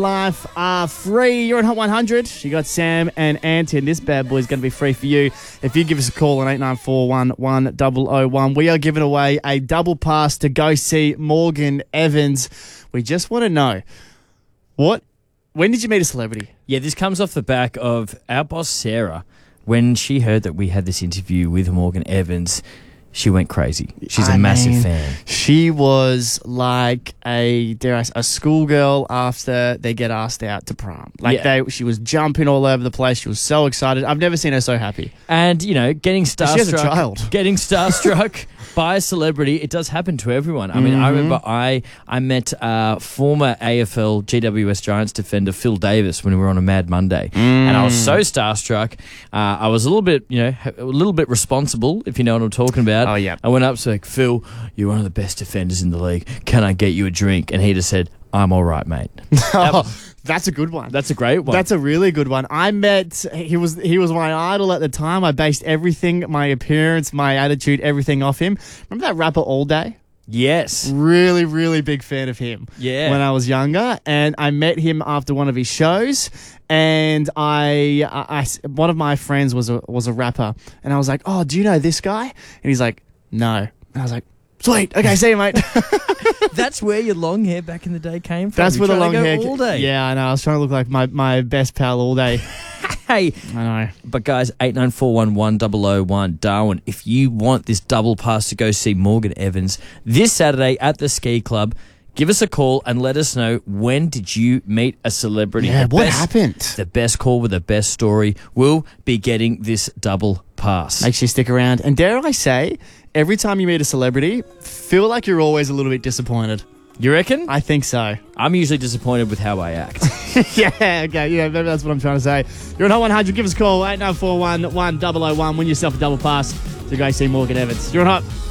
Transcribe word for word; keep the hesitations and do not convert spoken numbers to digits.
Life are free. You're on Hot one hundred. You got Sam and Anton. This bad boy is going to be free for you if you give us a call on eight nine four one, one zero zero one. We are giving away a double pass to go see Morgan Evans. We just want to know, what, when did you meet a celebrity? Yeah, this comes off the back of our boss, Sarah. When she heard that we had this interview with Morgan Evans, she went crazy. She's a I massive mean, fan. She was like a, dare I say, a schoolgirl after they get asked out to prom. Like Yeah. they, she was jumping all over the place. She was so excited. I've never seen her so happy. And, you know, getting starstruck, She has a child. getting starstruck by a celebrity, it does happen to everyone. I mean, I remember I I met uh, former A F L G W S Giants defender Phil Davis when we were on a Mad Monday, and I was so starstruck. Uh, I was a little bit, you know, a little bit responsible, if you know what I'm talking about. Oh, yeah. I went up to like, Phil, you're one of the best defenders in the league. Can I get you a drink? And he just said, I'm all right, mate. That was- That's a good one. That's a great one. That's a really good one. I met, he was he was my idol at the time. I based everything, my appearance, my attitude, everything off him. Remember that rapper All Day? yes. Really, really big fan of him. Yeah. When I was younger, and I met him after one of his shows, and I, I, I- one of my friends was a was a rapper, and I was like, "Oh, do you know this guy?" And he's like, "No." And I was like, "Sweet, okay, see you, mate." That's where your long hair back in the day came from. That's You're where the trying long to hair. go all day. Yeah, I know. I was trying to look like my, my best pal All Day. Hey, I know. but guys, eight nine four one, one zero zero one, Darwin, if you want this double pass to go see Morgan Evans this Saturday at the Ski Club, give us a call and let us know, when did you meet a celebrity? Yeah, The what best- happened? The best call with the best story will be getting this double pass. Makes you stick around. And dare I say, every time you meet a celebrity, feel like you're always a little bit disappointed. You reckon? I think so. I'm usually disappointed with how I act. Yeah, okay, yeah, maybe that's what I'm trying to say. You're on Hot one hundred, give us a call, eight nine four one, one zero zero one, win yourself a double pass to go see Morgan Evans. You're on Hot.